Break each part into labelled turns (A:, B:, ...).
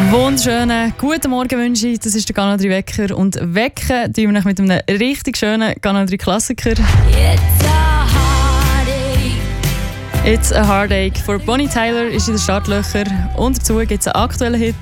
A: Wunderschönen guten Morgen wünsche ich. Das ist der Kanal 3 Wecker. Und wecken tun wir mit einem richtig schönen Kanal 3 Klassiker. It's a Heartache. Von Bonnie Tyler ist in den Startlöchern. Und dazu gibt es einen aktuellen Hit.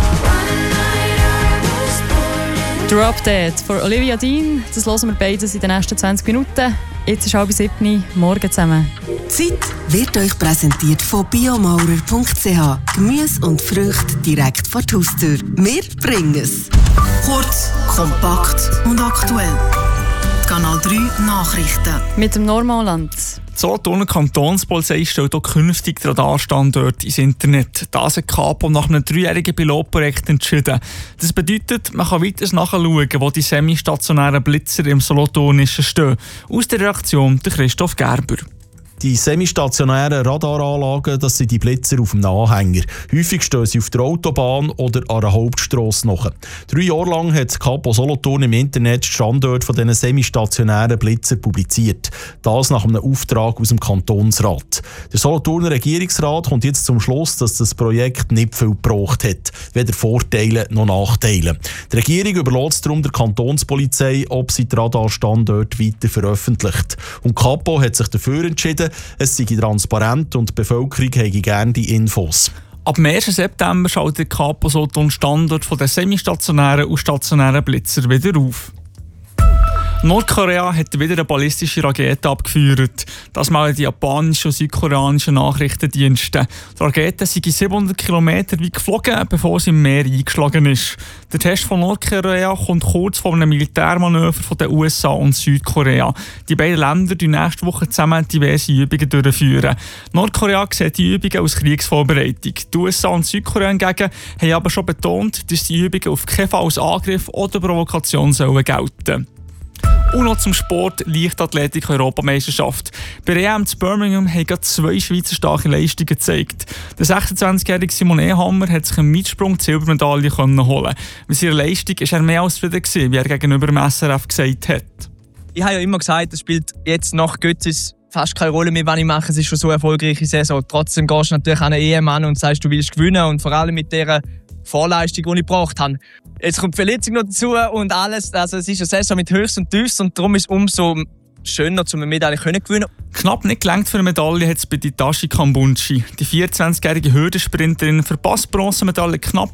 A: Drop Dead von Olivia Dean. Das hören wir beides in den nächsten 20 Minuten. Jetzt ist 6:30. Morgen zusammen.
B: Die Zeit wird euch präsentiert von biomaurer.ch. Gemüse und Früchte direkt vor die Haustür. Wir bringen es. Kurz, kompakt und aktuell. Die Kanal 3 Nachrichten.
A: Mit dem Normalland.
C: Die Solothurner Kantonspolizei stellt auch künftig den Radarstandort ins Internet. Das hat Kapo nach einem 3-jährigen Pilotprojekt entschieden. Das bedeutet, man kann weiter nachschauen, wo die semi-stationären Blitzer im Solothurnischen stehen. Aus der Redaktion der Christoph Gerber.
D: Die semi-stationären Radaranlagen, das sind die Blitzer auf dem Anhänger. Häufig stehen sie auf der Autobahn oder an einer Hauptstrasse nach. 3 Jahre lang hat das Kapo Solothurn im Internet die Standorte von diesen semi-stationären Blitzer publiziert. Das nach einem Auftrag aus dem Kantonsrat. Der Solothurner Regierungsrat kommt jetzt zum Schluss, dass das Projekt nicht viel gebracht hat. Weder Vorteile noch Nachteile. Die Regierung überlässt darum der Kantonspolizei, ob sie die Radarstandorte weiter veröffentlicht. Und Kapo hat sich dafür entschieden, es sei transparent und die Bevölkerung hätte gerne die Infos.
C: Ab dem 1. September schaltet der Kapo Solothurn Standort von den semi-stationären und stationären Blitzer wieder auf. Nordkorea hat wieder eine ballistische Rakete abgefeuert. Das melden die japanischen und südkoreanischen Nachrichtendienste. Die Rakete sei 700 km weit geflogen, bevor sie im Meer eingeschlagen ist. Der Test von Nordkorea kommt kurz vor einem Militärmanöver von den USA und Südkorea. Die beiden Länder durchführen nächste Woche zusammen diverse Übungen durchführen. Nordkorea sieht die Übungen als Kriegsvorbereitung. Die USA und Südkorea hingegen haben aber schon betont, dass die Übungen auf keinen Fall als Angriff oder Provokation gelten sollen. Und noch zum Sport, Leichtathletik-Europameisterschaft. Bei der EM zu Birmingham haben gerade 2 Schweizer starke Leistungen gezeigt. Der 26-jährige Simon Ehammer hat sich im Weitsprung die Silbermedaille holen. Mit seiner Leistung war er mehr als zufrieden, wie er gegenüber dem SRF gesagt hat.
E: Ich habe ja immer gesagt, es spielt jetzt nach Götzis fast keine Rolle mehr, was ich mache. Es ist schon so eine erfolgreiche Saison. Trotzdem gehst du natürlich an eine EM an und sagst, du willst gewinnen. Und vor allem mit dieser Vorleistung, die ich gebraucht habe. Jetzt kommt die Verletzung noch dazu und alles. Also es ist eine Saison mit Höchst und Tiefs und darum ist es umso schöner, um eine Medaille zu gewinnen.
C: Knapp nicht gelangt für eine Medaille hat es bei Hitachi Kambunchi. Die 24-jährige Hürdensprinterin verpasst die Bronzemedaille knapp